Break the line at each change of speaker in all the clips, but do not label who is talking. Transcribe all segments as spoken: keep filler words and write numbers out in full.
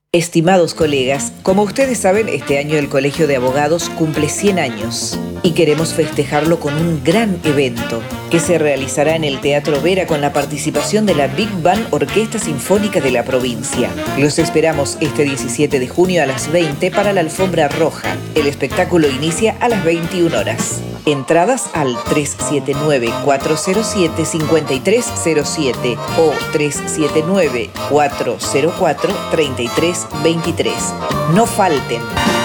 Estimados colegas, como ustedes saben, este año el Colegio de Abogados cumple cien años y queremos festejarlo con un gran evento que se realizará en el Teatro Vera con la participación de la Big Band Orquesta Sinfónica de la provincia. Los esperamos este diecisiete de junio a las veinte para la Alfombra Roja. El espectáculo inicia a las veintiuna horas. Entradas al tres siete nueve, cuatro cero siete, cinco tres cero siete o tres siete nueve, cuatro cero cuatro, tres tres dos tres. No falten.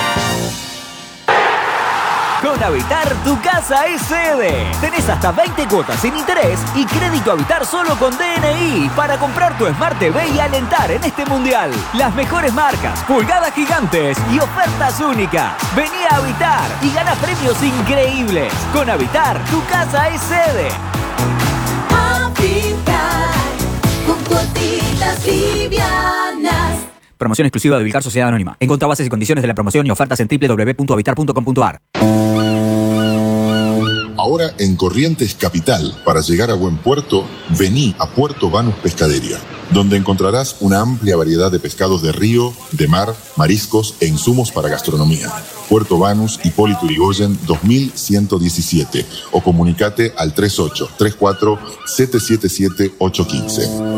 Con Habitar, tu casa es sede. Tenés hasta veinte cuotas sin interés y crédito Habitar solo con D N I para comprar tu Smart T V y alentar en este mundial. Las mejores marcas, pulgadas gigantes y ofertas únicas. Vení a Habitar y gana premios increíbles. Con Habitar, tu casa es sede.
Habitar, con cuotitas livianas.
Promoción exclusiva de Vilcar Sociedad Anónima. Encontrá bases y condiciones de la promoción y ofertas en doble u doble u doble u punto habitar punto com punto a r.
Ahora en Corrientes Capital, para llegar a buen puerto, vení a Puerto Banús Pescadería, donde encontrarás una amplia variedad de pescados de río, de mar, mariscos e insumos para gastronomía. Puerto Banús, Hipólito Yrigoyen, dos mil ciento diecisiete. O comunicate al tres ocho tres cuatro siete siete siete ocho uno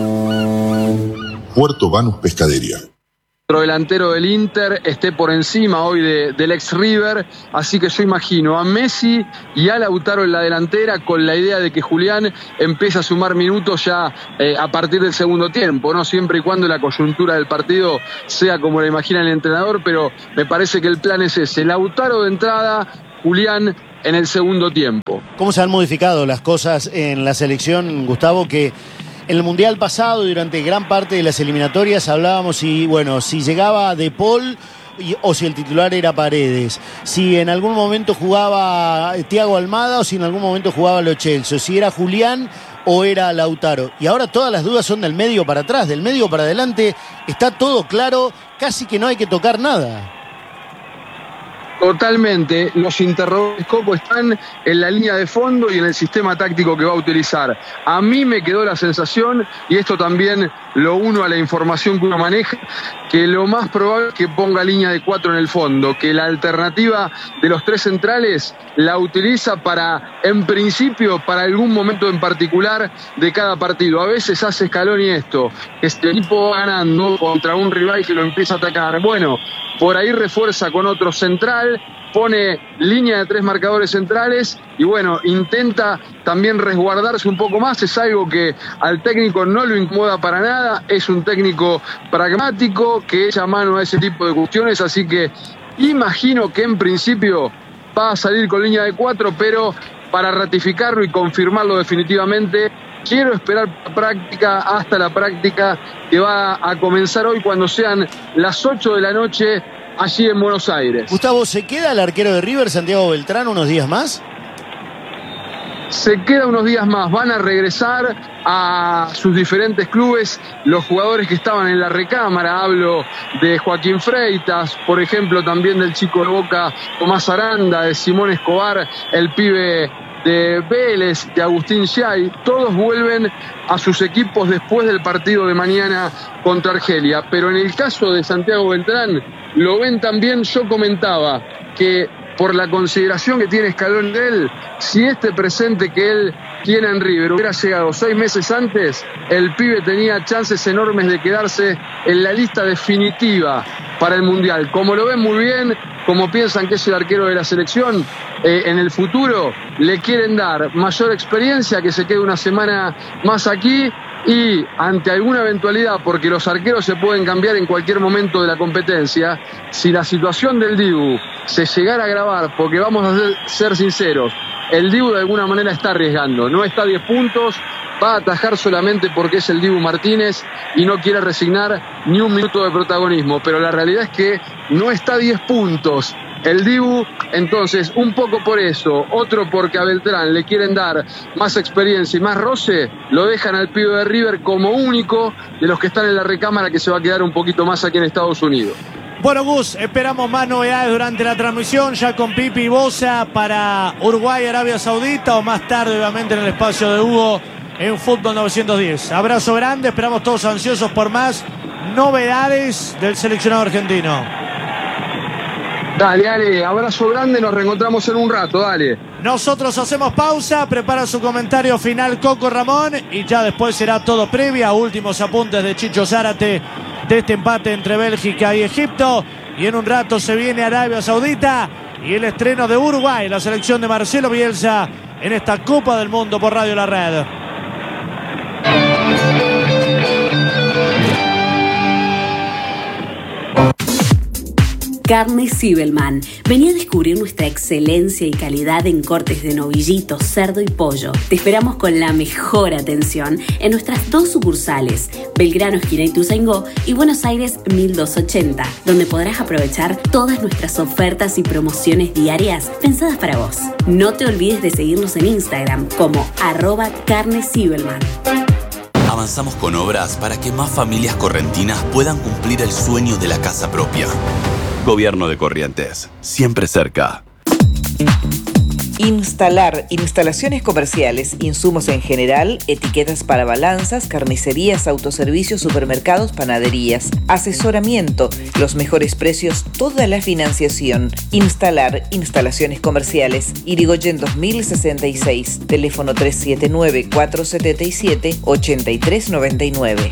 cinco. Puerto Banús Pescadería.
Otro delantero del Inter esté por encima hoy de, del ex River, así que yo imagino a Messi y a Lautaro en la delantera con la idea de que Julián empiece a sumar minutos ya eh, a partir del segundo tiempo, ¿no? Siempre y cuando la coyuntura del partido sea como la imagina el entrenador, pero me parece que el plan es ese, Lautaro de entrada, Julián en el segundo tiempo.
¿Cómo se han modificado las cosas en la selección, Gustavo, que en el Mundial pasado, durante gran parte de las eliminatorias, hablábamos si, bueno, si llegaba De Paul y, o si el titular era Paredes, si en algún momento jugaba Thiago Almada o si en algún momento jugaba Lo Celso, si era Julián o era Lautaro? Y ahora todas las dudas son del medio para atrás, del medio para adelante, está todo claro, casi que no hay que tocar nada.
Totalmente, los interrogantes, Coco, están en la línea de fondo y en el sistema táctico que va a utilizar. A mí me quedó la sensación, y esto también lo uno a la información que uno maneja, que lo más probable es que ponga línea de cuatro en el fondo, que la alternativa de los tres centrales la utiliza para, en principio, para algún momento en particular de cada partido. A veces hace Scaloni esto, que este equipo va ganando contra un rival que lo empieza a atacar. Bueno, por ahí refuerza con otro central, pone línea de tres marcadores centrales y bueno, intenta también resguardarse un poco más. Es algo que al técnico no lo incomoda para nada, es un técnico pragmático que echa mano a ese tipo de cuestiones, así que imagino que en principio va a salir con línea de cuatro, pero para ratificarlo y confirmarlo definitivamente, quiero esperar la práctica hasta la práctica que va a comenzar hoy cuando sean las ocho de la noche allí en Buenos Aires.
Gustavo, ¿se queda el arquero de River, Santiago Beltrán, unos días más?
Se queda unos días más, van a regresar a sus diferentes clubes los jugadores que estaban en la recámara. Hablo de Joaquín Freitas, por ejemplo, también del chico de Boca Tomás Aranda, de Simón Escobar, el pibe de Vélez, de Agustín Giai. Todos vuelven a sus equipos después del partido de mañana contra Argelia, pero en el caso de Santiago Beltrán lo ven también. Yo comentaba que por la consideración que tiene Scaloni de él, si este presente que él tiene en River hubiera llegado seis meses antes, el pibe tenía chances enormes de quedarse en la lista definitiva para el Mundial. Como lo ven muy bien, como piensan que es el arquero de la selección, eh, en el futuro le quieren dar mayor experiencia, que se quede una semana más aquí y ante alguna eventualidad, porque los arqueros se pueden cambiar en cualquier momento de la competencia, si la situación del Dibu se llegara a agravar, porque vamos a ser, ser sinceros, el Dibu de alguna manera está arriesgando, no está a diez puntos, va a atajar solamente porque es el Dibu Martínez y no quiere resignar ni un minuto de protagonismo, pero la realidad es que no está a diez puntos el Dibu, entonces un poco por eso, otro porque a Beltrán le quieren dar más experiencia y más roce, lo dejan al pibe de River como único de los que están en la recámara, que se va a quedar un poquito más aquí en Estados Unidos.
Bueno, Gus, esperamos más novedades durante la transmisión, ya con Pipi y Bosa para Uruguay, Arabia Saudita, o más tarde, obviamente, en el espacio de Hugo en Fútbol novecientos diez. Abrazo grande, esperamos todos ansiosos por más. novedades del seleccionado argentino.
Dale, dale, abrazo grande, nos reencontramos en un rato, dale.
Nosotros hacemos pausa, prepara su comentario final Coco Ramón y ya después será todo previa, últimos apuntes de Chicho Zárate de este empate entre Bélgica y Egipto. Y en un rato se viene Arabia Saudita y el estreno de Uruguay, la selección de Marcelo Bielsa en esta Copa del Mundo por Radio La Red.
Carne Zibelman. Vení a descubrir nuestra excelencia y calidad en cortes de novillito, cerdo y pollo. Te esperamos con la mejor atención en nuestras dos sucursales, Belgrano, esquina Ituzaingó y Buenos Aires mil doscientos ochenta, donde podrás aprovechar todas nuestras ofertas y promociones diarias pensadas para vos. No te olvides de seguirnos en Instagram como arroba carne Zibelman.
Avanzamos con obras para que más familias correntinas puedan cumplir el sueño de la casa propia. Gobierno de Corrientes, siempre cerca.
Instalar, instalaciones comerciales, insumos en general, etiquetas para balanzas, carnicerías, autoservicios, supermercados, panaderías, asesoramiento, los mejores precios, toda la financiación. Instalar, instalaciones comerciales, Irigoyen dos mil sesenta y seis, teléfono tres siete nueve, cuatro siete siete, ocho tres nueve nueve.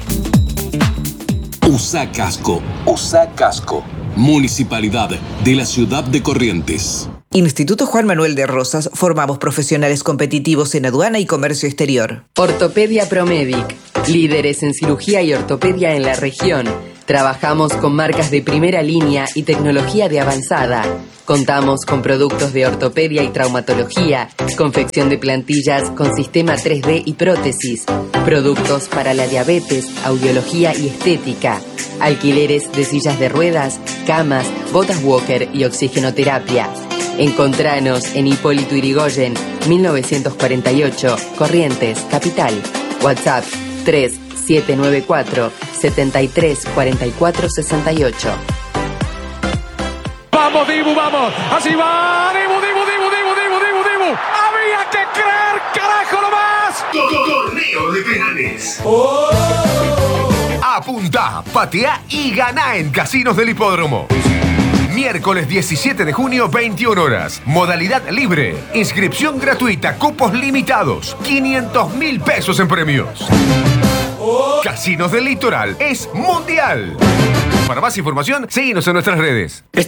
Usa Casco, usa Casco. Municipalidad de la Ciudad de Corrientes.
Instituto Juan Manuel de Rosas, formamos profesionales competitivos en aduana y comercio exterior.
Ortopedia Promedic, líderes en cirugía y ortopedia en la región. Trabajamos con marcas de primera línea y tecnología de avanzada. Contamos con productos de ortopedia y traumatología, confección de plantillas con sistema tres D y prótesis, productos para la diabetes, audiología y estética, alquileres de sillas de ruedas, camas, botas walker y oxigenoterapia. Encontranos en Hipólito Yrigoyen, mil novecientos cuarenta y ocho, Corrientes, Capital. WhatsApp tres siete nueve cuatro, siete tres cuatro cuatro seis ocho.
Vamos, Dibu, vamos. Así va. Dibu, Dibu, Dibu, Dibu, Dibu, Dibu, Dibu. Había que creer, carajo, nomás.
Torneo de penales. Oh. Apunta, patea y gana en Casinos del Hipódromo. Miércoles diecisiete de junio, veintiuna horas. Modalidad libre. Inscripción gratuita. Cupos limitados. quinientos mil pesos en premios. Oh. Casinos del Litoral es mundial. Para más información, síguenos en nuestras redes.